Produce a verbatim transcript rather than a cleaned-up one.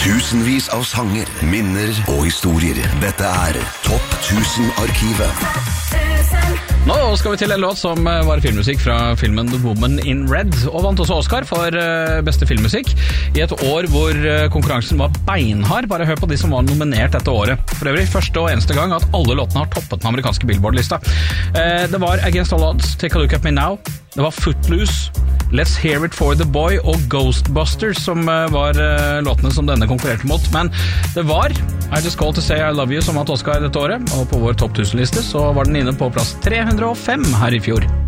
Tusenvis av sanger, minner og historier. Dette er Topp tusen-arkivet. Nå skal vi til en låt som var filmmusikk fra filmen The Woman in Red, og vant også Oscar for beste filmmusikk i et år hvor konkurransen var beinhard. Bare hør på de som var nominert dette året. For øvrig første og eneste gang at alle låtene har toppet den amerikanske Billboard-lista. Det var Against All Odds, Take a Look at Me Now, det var Footloose, Let's Hear It for the Boy og Ghostbusters som var låtene som denne konkurrerte mot. Men det var I Just Called to Say I Love You som vant Oscar dette året, og på vår topp tusen-liste så var den inne på plass tre hundre og fem her i fjor.